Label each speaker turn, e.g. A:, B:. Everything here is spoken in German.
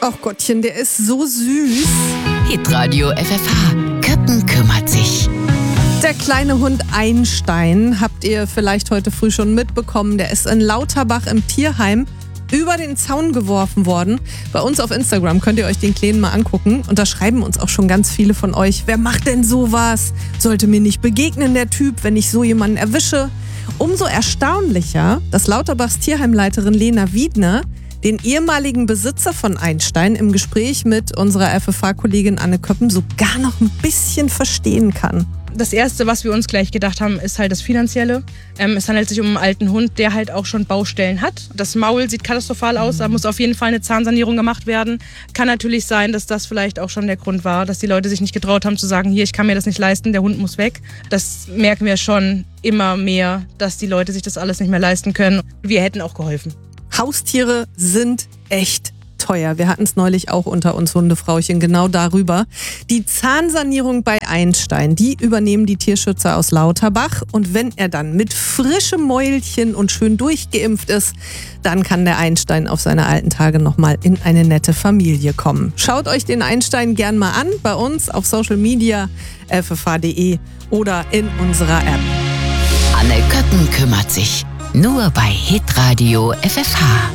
A: Ach Gottchen, der ist so süß.
B: Hitradio FFH. Köppen kümmert sich.
A: Der kleine Hund Einstein habt ihr vielleicht heute früh schon mitbekommen. Der ist in Lauterbach im Tierheim über den Zaun geworfen worden. Bei uns auf Instagram könnt ihr euch den Kleinen mal angucken. Und da schreiben uns auch schon ganz viele von euch. Wer macht denn sowas? Sollte mir nicht begegnen, der Typ, wenn ich so jemanden erwische. Umso erstaunlicher, dass Lauterbachs Tierheimleiterin Lena Wiedner den ehemaligen Besitzer von Einstein im Gespräch mit unserer FFH-Kollegin Anne Köppen sogar noch ein bisschen verstehen kann.
C: Das Erste, was wir uns gleich gedacht haben, ist halt das Finanzielle. Es handelt sich um einen alten Hund, der halt auch schon Baustellen hat. Das Maul sieht katastrophal aus, da muss auf jeden Fall eine Zahnsanierung gemacht werden. Kann natürlich sein, dass das vielleicht auch schon der Grund war, dass die Leute sich nicht getraut haben zu sagen, hier, ich kann mir das nicht leisten, der Hund muss weg. Das merken wir schon immer mehr, dass die Leute sich das alles nicht mehr leisten können. Wir hätten auch geholfen.
A: Haustiere sind echt teuer. Wir hatten es neulich auch unter uns Hundefrauchen genau darüber. Die Zahnsanierung bei Einstein, die übernehmen die Tierschützer aus Lauterbach. Und wenn er dann mit frischem Mäulchen und schön durchgeimpft ist, dann kann der Einstein auf seine alten Tage nochmal in eine nette Familie kommen. Schaut euch den Einstein gern mal an, bei uns auf Social Media, ffh.de oder in unserer App.
B: Anne Köppen kümmert sich. Nur bei Hitradio FFH.